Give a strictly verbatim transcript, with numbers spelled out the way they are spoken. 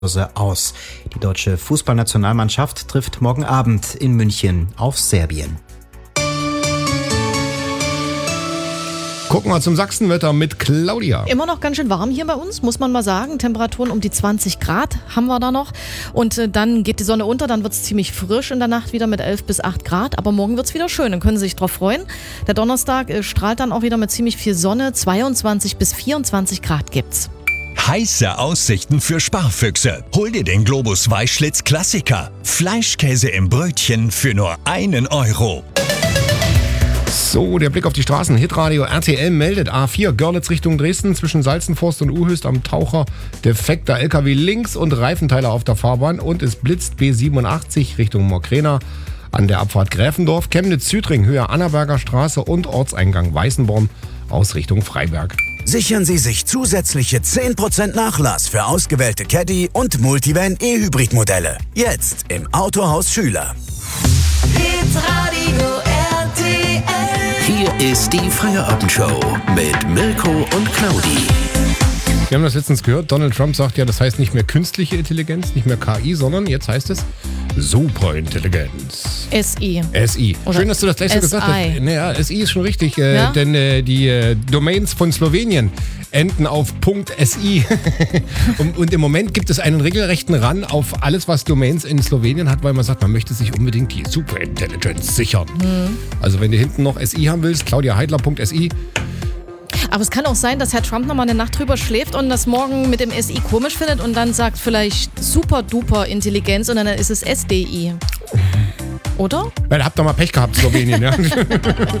aus. Die deutsche Fußballnationalmannschaft trifft morgen Abend in München auf Serbien. Gucken wir zum Sachsenwetter mit Claudia. Immer noch ganz schön warm hier bei uns, muss man mal sagen. Temperaturen um die zwanzig Grad haben wir da noch. Und äh, dann geht die Sonne unter, dann wird es ziemlich frisch in der Nacht wieder mit elf bis acht Grad. Aber morgen wird es wieder schön, dann können Sie sich drauf freuen. Der Donnerstag äh, strahlt dann auch wieder mit ziemlich viel Sonne. zweiundzwanzig bis vierundzwanzig Grad gibt's. Heiße Aussichten für Sparfüchse. Hol dir den Globus Weißschlitz Klassiker. Fleischkäse im Brötchen für nur einen Euro. So, der Blick auf die Straßen. Hitradio R T L meldet A vier Görlitz Richtung Dresden zwischen Salzenforst und Uhöst am Taucher. Defekter L K W links und Reifenteile auf der Fahrbahn. Und es blitzt B siebenundachtzig Richtung Morkrena an der Abfahrt Gräfendorf. Chemnitz-Südring Höhe Annaberger Straße und Ortseingang Weißenborn aus Richtung Freiberg. Sichern Sie sich zusätzliche zehn Prozent Nachlass für ausgewählte Caddy- und Multivan E-Hybrid-Modelle. Jetzt im Autohaus Schüler. Hitradio R T L. Hier ist die Feierabendshow mit Mirko und Claudi. Wir haben das letztens gehört, Donald Trump sagt ja, das heißt nicht mehr künstliche Intelligenz, nicht mehr K I, sondern jetzt heißt es Superintelligenz. S I. S I. Oder Schön, dass du das gleich so gesagt hast. Naja, S I ist schon richtig, äh, Ja? denn äh, die äh, Domains von Slowenien enden auf .si. und, und im Moment gibt es einen regelrechten Run auf alles, was Domains in Slowenien hat, weil man sagt, man möchte sich unbedingt die Superintelligenz sichern. Hm. Also wenn du hinten noch S I haben willst, claudiaheidler.si. Aber es kann auch sein, dass Herr Trump nochmal eine Nacht drüber schläft und das morgen mit dem S I komisch findet und dann sagt vielleicht super duper Intelligenz und dann ist es S D I. Oder? Weil habt doch mal Pech gehabt, Slowenien, ja.